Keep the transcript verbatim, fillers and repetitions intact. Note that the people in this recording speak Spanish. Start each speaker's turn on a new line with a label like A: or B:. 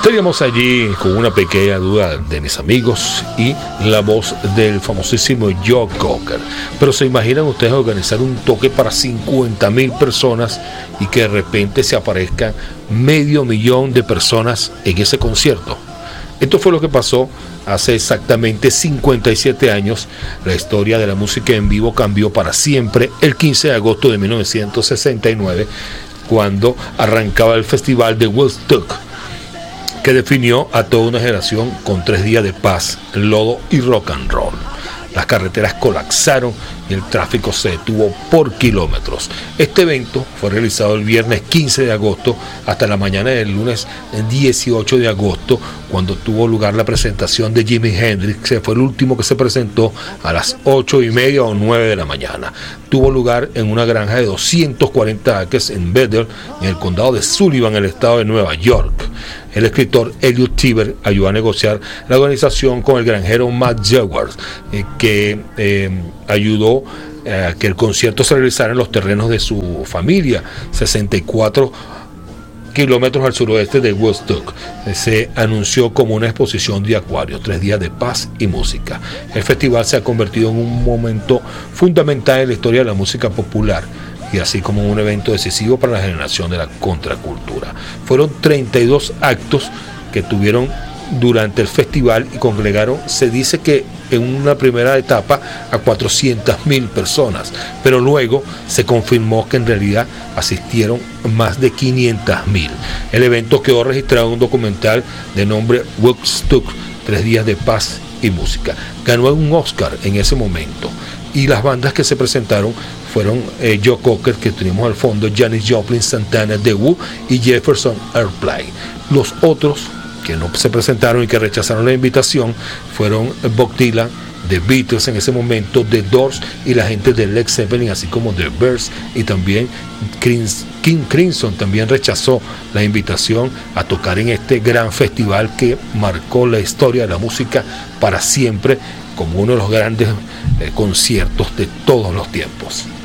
A: Estaríamos allí con una pequeña duda de mis amigos y la voz del famosísimo Joe Cocker. Pero ¿se imaginan ustedes organizar un toque para cincuenta mil personas y que de repente se aparezcan medio millón de personas en ese concierto? Esto fue lo que pasó hace exactamente cincuenta y siete años. La historia de la música en vivo cambió para siempre el quince de agosto de mil novecientos sesenta y nueve, cuando arrancaba el festival de Woodstock, que definió a toda una generación con tres días de paz, lodo y rock and roll. Las carreteras colapsaron y el tráfico se detuvo por kilómetros. Este evento fue realizado el viernes quince de agosto hasta la mañana del lunes dieciocho de agosto, cuando tuvo lugar la presentación de Jimi Hendrix, que fue el último que se presentó a las ocho y media o nueve de la mañana. Tuvo lugar en una granja de doscientos cuarenta acres en Bethel, en el condado de Sullivan, en el estado de Nueva York. El escritor Elliot Tiber ayudó a negociar la organización con el granjero Matt Jaguar, eh, que eh, ayudó a eh, que el concierto se realizara en los terrenos de su familia, sesenta y cuatro kilómetros al suroeste de Woodstock. Se anunció como una exposición de acuario, tres días de paz y música. El festival se ha convertido en un momento fundamental en la historia de la música popular, y así como un evento decisivo para la generación de la contracultura. Fueron treinta y dos actos que tuvieron durante el festival y congregaron, se dice que en una primera etapa, a cuatrocientas mil personas, pero luego se confirmó que en realidad asistieron más de quinientas mil. El evento quedó registrado en un documental de nombre Woodstock, tres días de paz y música. Ganó un Oscar en ese momento, y las bandas que se presentaron fueron eh, Joe Cocker, que tenemos al fondo, Janis Joplin, Santana, The Who y Jefferson Airplane. Los otros que no se presentaron y que rechazaron la invitación fueron Bob Dylan, The Beatles en ese momento, The Doors y la gente de Led Zeppelin, así como The Birds, y también King Crimson también rechazó la invitación a tocar en este gran festival que marcó la historia de la música para siempre como uno de los grandes eh, conciertos de todos los tiempos.